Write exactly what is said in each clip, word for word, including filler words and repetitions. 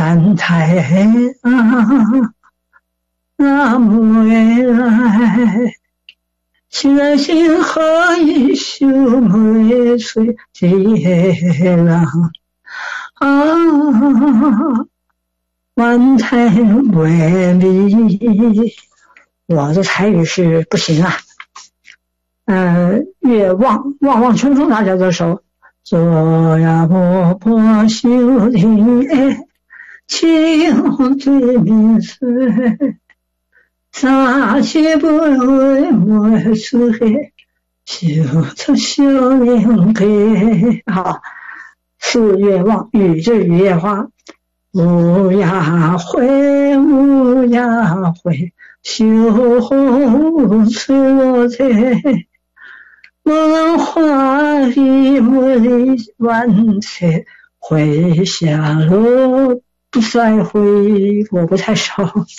三太啊，那么未来，心来心何以修眉垂结郎啊，万太为离。我的台语是不行啊。呃，月望望望春风大家都熟。昨呀婆婆修庭哎，清对明水，三七不为莫出黑，修出修灵给。好，四月望，雨就是雨夜花。乌鸦灰，乌鸦灰，秋红吹落在。梦花里茉莉万翠，回下落不再回。我不太熟。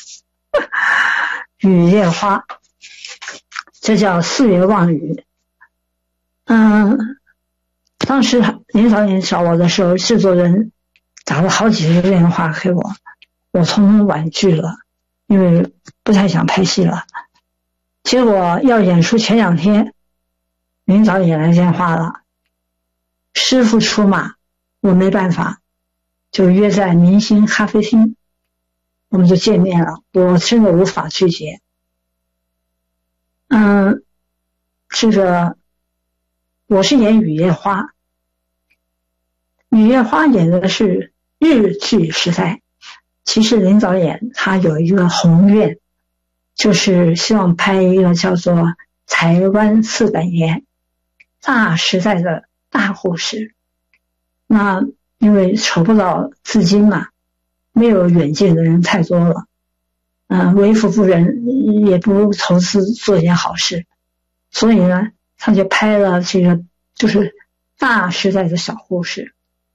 雨夜花，这叫四月望雨。嗯，当时林导演找我的时候，制作人打了好几个电话给我，我统统婉拒了，因为不太想拍戏了。结果要演出前两天，林导演来电话了，师傅出马，我没办法，就约在明星咖啡厅，我们就见面了。我真的无法拒绝。嗯，这个我是演雨夜花，雨夜花演的是日据时代。其实林导演他有一个宏愿，就是希望拍一个叫做台湾四百年大时代的大故事。那因为筹不到资金嘛，没有远见的人太多了，嗯、呃，为富不仁，也不投资做一件好事，所以呢，他就拍了这个就是大时代的小故事。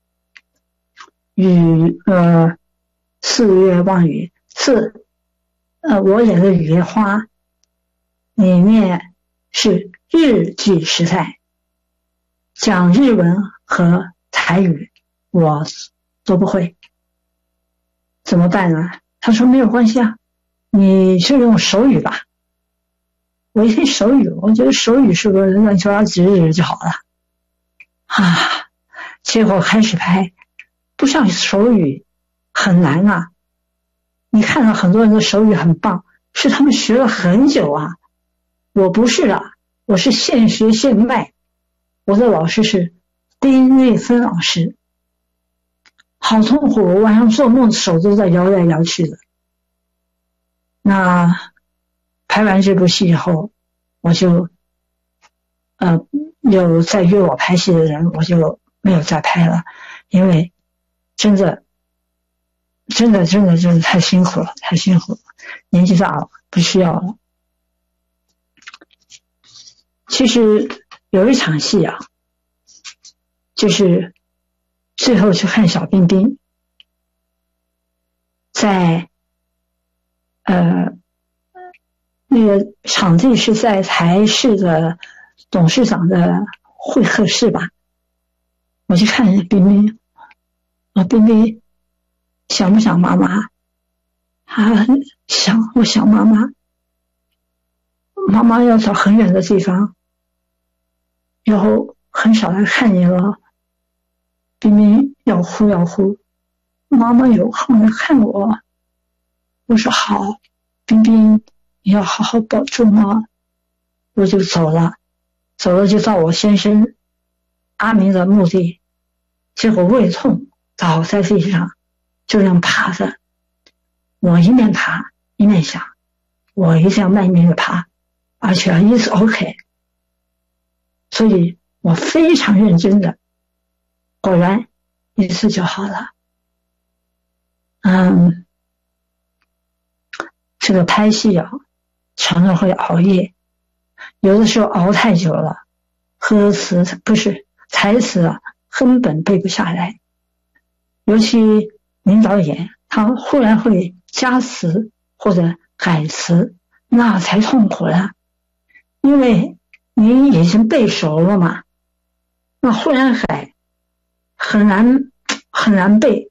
雨呃四月望雨，四呃我演的雨夜花里面是日据时代，讲日文和台语我都不会，怎么办呢？他说没有关系啊，你就用手语吧。我一听手语，我觉得手语是个乱七八糟指指就好了啊。结果开始拍，不像手语很难啊。你看到很多人的手语很棒，是他们学了很久啊。我不是啊，我是现学现卖。我的老师是丁瑞芬老师，好痛苦，我晚上做梦手都在摇来摇去的。那拍完这部戏以后，我就呃有在约我拍戏的人，我就没有再拍了，因为真的真的真的真的太辛苦了，太辛苦了，年纪大了，不需要了。其实有一场戏啊，就是最后去看小冰冰，在呃那个场地是在台视的董事长的会客室吧，我去看冰冰，啊，冰冰想不想妈妈？啊，想，我想妈妈，妈妈要找很远的地方，以后很少来看你了。冰冰要哭要哭，妈妈有空来看我。我说好，冰冰你要好好保重啊。我就走了，走了就到我先生阿明的墓地，结果胃痛倒在地上，就这样爬着。我一面爬一面想，我一定要卖命的爬，而且一直 OK。所以我非常认真的，果然一次就好了。嗯，这个拍戏啊，常常会熬夜，有的时候熬太久了，歌词不是台词啊，根本背不下来。尤其林导演他忽然会加词或者改词，那才痛苦了，因为你已经背熟了嘛，那忽然改很难很难背，